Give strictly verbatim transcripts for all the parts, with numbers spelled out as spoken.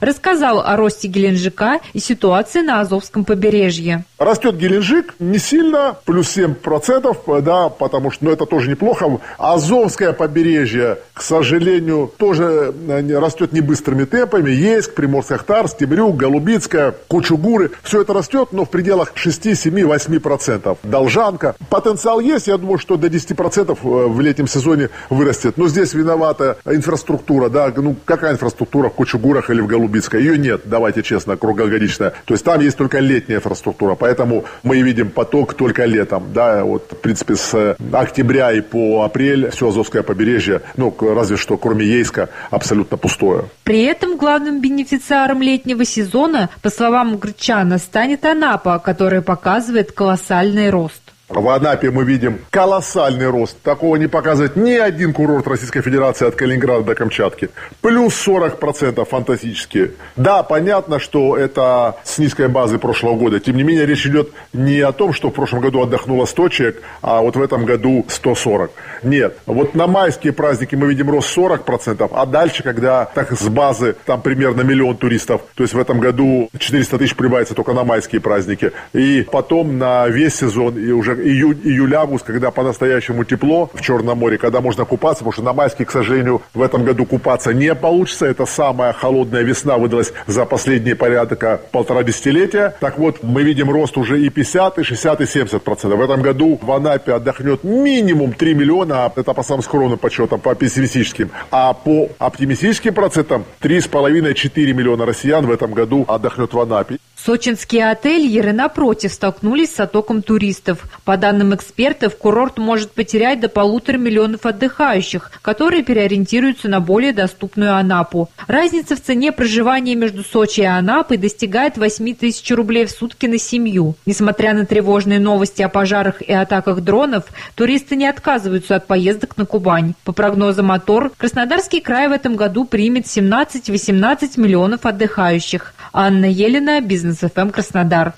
рассказал о росте Геленджика и ситуации на Азовском побережье. Растет Геленджик не сильно, плюс семь процентов, да, потому что ну, это тоже неплохо. Азовское побережье, к сожалению, тоже растет не быстрыми темпами. Ейск, Приморско-Ахтарск, Темрюк, Голубицкая, Кучугуры. Все это растет, но в пределах шесть, семь, восемь процентов. Должанка. Потенциал есть, я думаю, что до десять процентов в летнем сезоне вырастет. Но здесь виновата инфраструктура, да, ну какая инфраструктура в Кучугурах или в Голубицкой? Ее нет, давайте честно, круглогодичная. То есть там есть только летняя инфраструктура, поэтому мы видим поток только летом, да, вот в принципе с октября и по апрель все Азовское побережье, ну разве что кроме Ейска, абсолютно пустое. При этом главным бенефициаром летнего сезона, по словам Грчана, станет Анапа, которая показывает колоссальный рост. В Анапе мы видим колоссальный рост. Такого не показывает ни один курорт Российской Федерации от Калининграда до Камчатки. Плюс сорок процентов фантастически. Да, понятно, что это с низкой базы прошлого года. Тем не менее, речь идет не о том, что в прошлом году отдохнуло сто человек, а вот в этом году сто сорок. Нет. Вот на майские праздники мы видим рост сорок процентов, а дальше, когда так с базы там примерно миллион туристов, то есть в этом году четыреста тысяч прибавится только на майские праздники. И потом на весь сезон и уже июль, июль-август, когда по-настоящему тепло в Черном море, когда можно купаться, потому что на майские, к сожалению, в этом году купаться не получится. Это самая холодная весна выдалась за последние порядка полтора десятилетия. Так вот, мы видим рост уже и пятьдесят, и шестьдесят, и семьдесят процентов. В этом году в Анапе отдохнет минимум три миллиона, это по самым скромным подсчетам, по пессимистическим. А по оптимистическим процентам три с половиной - четыре миллиона россиян в этом году отдохнет в Анапе. Сочинские ательеры, напротив, столкнулись с оттоком туристов. По данным экспертов, курорт может потерять до полутора миллионов отдыхающих, которые переориентируются на более доступную Анапу. Разница в цене проживания между Сочи и Анапой достигает восемь тысяч рублей в сутки на семью. Несмотря на тревожные новости о пожарах и атаках дронов, туристы не отказываются от поездок на Кубань. По прогнозам АТОР, Краснодарский край в этом году примет семнадцать-восемнадцать миллионов отдыхающих. Анна Елена, Бизнес эф эм Краснодар.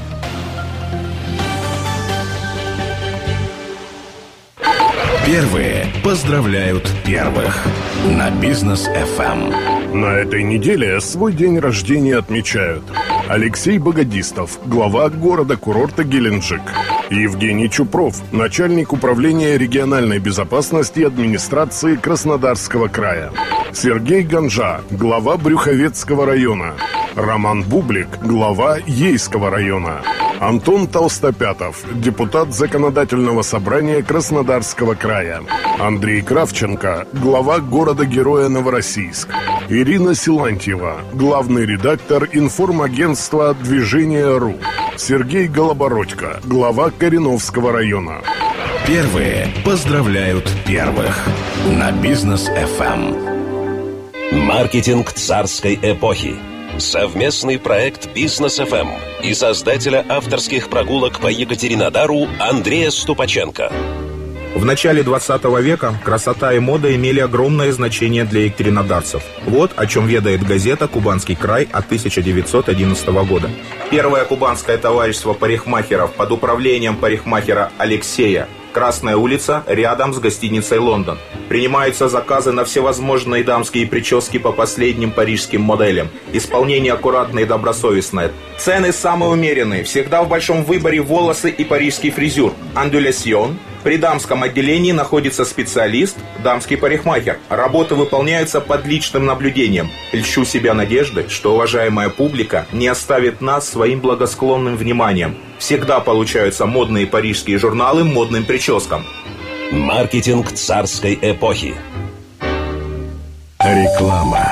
Первые поздравляют первых на Бизнес эф эм. На этой неделе свой день рождения отмечают Алексей Богодистов, глава города-курорта Геленджик, Евгений Чупров, начальник управления региональной безопасности администрации Краснодарского края, Сергей Ганжа, глава Брюховецкого района, Роман Бублик, глава Ейского района, Антон Толстопятов, депутат Законодательного собрания Краснодарского края, Андрей Кравченко, глава города-героя Новороссийск, Ирина Силантьева, главный редактор информагентства «Движение.ру», Сергей Голобородько, глава Кореновского района. Первые поздравляют первых на Бизнес эф эм. Маркетинг царской эпохи. Совместный проект Бизнес эф эм и создателя авторских прогулок по Екатеринодару Андрея Ступаченко. В начале двадцатого века красота и мода имели огромное значение для екатеринодарцев. Вот о чем ведает газета «Кубанский край» от тысяча девятьсот одиннадцатого года. Первое кубанское товарищество парикмахеров под управлением парикмахера Алексея. Красная улица, рядом с гостиницей «Лондон». Принимаются заказы на всевозможные дамские прически по последним парижским моделям. Исполнение аккуратное и добросовестное. Цены самые умеренные. Всегда в большом выборе волосы и парижский фризюр. Андулясьон. При дамском отделении находится специалист, дамский парикмахер. Работы выполняются под личным наблюдением. Льщу себя надеждой, что уважаемая публика не оставит нас своим благосклонным вниманием. Всегда получаются модные парижские журналы модным прическам. Маркетинг царской эпохи. Реклама.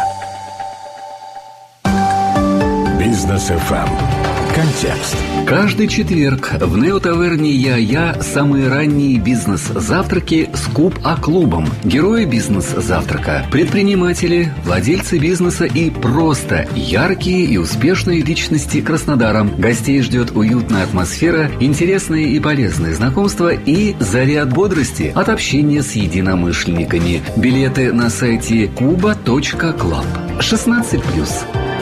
Бизнес эф эм. Контекст. Каждый четверг в Нео-таверне Я-Я самые ранние бизнес-завтраки с Куб-А-клубом. Герои бизнес-завтрака, предприниматели, владельцы бизнеса и просто яркие и успешные личности Краснодара. Гостей ждет уютная атмосфера, интересные и полезные знакомства и заряд бодрости от общения с единомышленниками. Билеты на сайте куба точка клаб. шестнадцать плюс.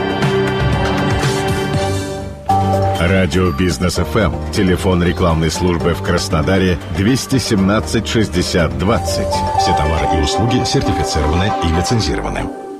Радио Бизнес эф эм. Телефон рекламной службы в Краснодаре двести семнадцать шестьдесят двадцать. Все товары и услуги сертифицированы и лицензированы.